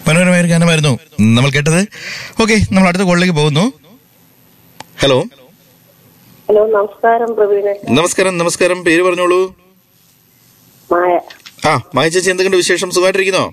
മനോഹരമായ ഒരു ഗാനമായിരുന്നു നമ്മൾ കേട്ടത്. ഓക്കെ, നമ്മൾ അടുത്ത കോളിലേക്ക് പോകുന്നു. ഹലോ. ഹലോ, നമസ്കാരം പ്രവീണ. നമസ്കാരം. പേര് പറഞ്ഞോളൂ. മായ. മായ ചേച്ചി, എന്തൊക്കെയുണ്ട് വിശേഷം? സുഖമായിട്ടിരിക്കുന്നോ?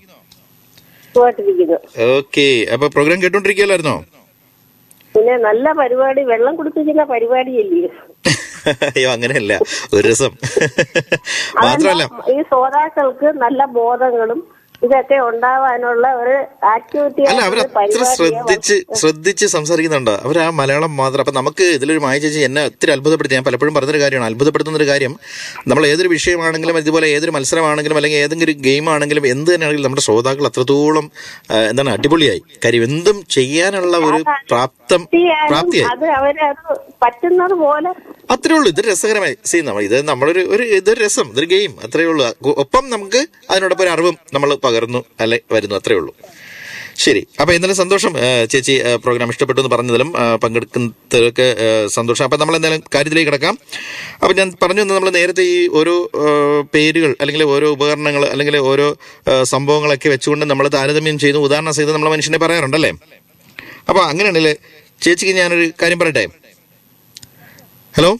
ഓക്കെ, അപ്പൊ പ്രോഗ്രാം കേട്ടോണ്ടിരിക്കുകയല്ലായിരുന്നോ? പിന്നെ നല്ല പരിപാടി, വെള്ളം കുടിപ്പിക്കുന്ന പരിപാടിയല്ലേ? അയ്യോ, അങ്ങനെയല്ല, ഒരു രസം. മാത്രമല്ല ഈ ശ്രോതാക്കൾക്ക് നല്ല ബോധങ്ങളും ഇതൊക്കെ ഉണ്ടാവാനുള്ള ഒരു ആക്ടിവിറ്റി. അല്ല, അവരത്ര ശ്രദ്ധിച്ച് സംസാരിക്കുന്നുണ്ടോ അവർ? ആ മലയാളം മാത്രം. അപ്പൊ നമുക്ക് ഇതിലൊരു മായ ചേച്ചി എന്നെ ഒത്തിരി അത്ഭുതപ്പെടുത്തി. ഞാൻ പലപ്പോഴും പറഞ്ഞൊരു കാര്യമാണ്, അത്ഭുതപ്പെടുത്തുന്നൊരു കാര്യം, നമ്മൾ ഏതൊരു വിഷയമാണെങ്കിലും ഇതുപോലെ ഏതൊരു മത്സരമാണെങ്കിലും അല്ലെങ്കിൽ ഏതെങ്കിലും ഗെയിം ആണെങ്കിലും എന്ത് തന്നെയാണെങ്കിലും നമ്മുടെ ശ്രോതാക്കൾ അത്രത്തോളം അടിപൊളിയായി. കാര്യം എന്തും ചെയ്യാനുള്ള ഒരു പ്രാപ്തിയായി പറ്റുന്നത് പോലെ അത്രേ ഉള്ളൂ. ഇതൊരു രസകരമായി ഇതൊരു രസം, ഇതൊരു ഗെയിം, അത്രേ ഉള്ളൂ. ഒപ്പം നമുക്ക് അതിനോടൊപ്പം ഒരു അറിവും നമ്മൾ പകർന്നു വരുന്നു, അത്രേ ഉള്ളൂ. ശരി, അപ്പൊ എന്തായാലും സന്തോഷം ചേച്ചി, പ്രോഗ്രാം ഇഷ്ടപ്പെട്ടു എന്ന് പറഞ്ഞതിലും പങ്കെടുക്കുന്നതൊക്കെ സന്തോഷം. അപ്പൊ നമ്മൾ എന്തായാലും കാര്യത്തിലേക്ക് കിടക്കാം. അപ്പൊ ഞാൻ പറഞ്ഞു തന്നെ, നമ്മൾ നേരത്തെ ഈ ഓരോ പേരുകൾ അല്ലെങ്കിൽ ഓരോ ഉപകരണങ്ങൾ അല്ലെങ്കിൽ ഓരോ സംഭവങ്ങളൊക്കെ വെച്ചുകൊണ്ട് നമ്മൾ താരതമ്യം ചെയ്ത് ഉദാഹരണ സഹിതം നമ്മളെ മനുഷ്യനെ പറയാറുണ്ടല്ലേ. അപ്പൊ അങ്ങനെയാണല്ലേ ചേച്ചിക്ക് ഞാനൊരു കാര്യം പറയട്ടെ. ഹലോ,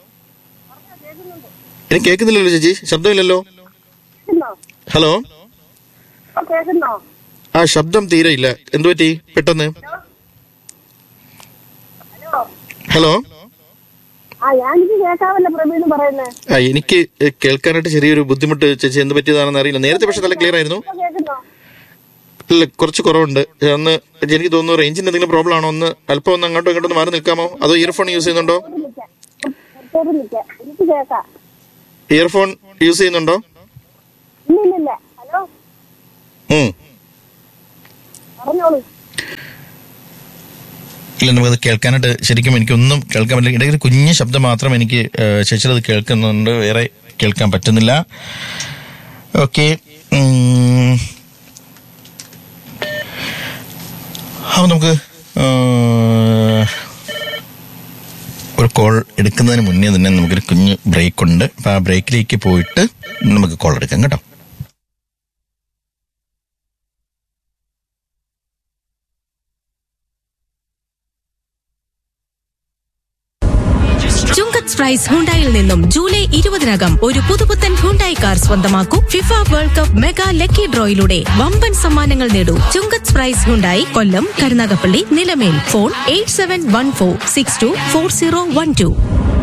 എനിക്ക് കേൾക്കുന്നില്ലല്ലോ ചേച്ചി, ശബ്ദമില്ലല്ലോ. ഹലോ, ശബ്ദം തീരെ ഇല്ല. എന്തു പറ്റി പെട്ടെന്ന്? ഹലോ, എനിക്ക് കേൾക്കാനായിട്ട് ചെറിയൊരു ബുദ്ധിമുട്ട് ചേച്ചി. എന്ത് പറ്റിയതാണെന്ന് അറിയില്ല. നേരത്തെ പക്ഷെ നല്ല ക്ലിയർ ആയിരുന്നു. ഇല്ല, കുറച്ച് കുറവുണ്ട്. ഒന്ന് എനിക്ക് തോന്നുന്നു റേഞ്ചിന്റെ എന്തെങ്കിലും പ്രോബ്ലം ആണോ? അല്പം ഒന്ന് അങ്ങോട്ടോ ഇങ്ങോട്ടോ മാറി നിൽക്കാമോ? അതോ ഇയർഫോൺ യൂസ് ചെയ്യുന്നുണ്ടോ? ഇയർഫോൺ യൂസ് ചെയ്യുന്നുണ്ടോ? ഇല്ല, നമുക്കത് കേൾക്കാനായിട്ട് ശരിക്കും എനിക്കൊന്നും കേൾക്കാൻ പറ്റില്ല. ഇടയ്ക്ക് കുഞ്ഞ് ശബ്ദം മാത്രം എനിക്ക് ചേച്ചിയത് കേൾക്കുന്നുണ്ട്, വേറെ കേൾക്കാൻ പറ്റുന്നില്ല. ഓക്കെ, അപ്പോൾ നമുക്ക് ഒരു കോൾ എടുക്കുന്നതിന് മുന്നേ തന്നെ നമുക്കൊരു കുഞ്ഞ് ബ്രേക്ക് ഉണ്ട്. അപ്പം ആ ബ്രേക്കിലേക്ക് പോയിട്ട് നമുക്ക് കോൾ എടുക്കാം കേട്ടോ. ചുങ്കത്ത് പ്രൈസ് ഹുണ്ടായിൽ നിന്നും ജൂലൈ 20 ഒരു പുതുപുത്തൻ ഹുണ്ടായി കാർ സ്വന്തമാക്കൂ. FIFA world cup mega lucky ഡ്രോയിലൂടെ വമ്പൻ സമ്മാനങ്ങൾ നേടൂ. ചുങ്കത്ത് പ്രൈസ് ഹുണ്ടായി, കൊല്ലം, കരുനാഗപ്പള്ളി, നിലമേൽ. ഫോൺ 8714624012.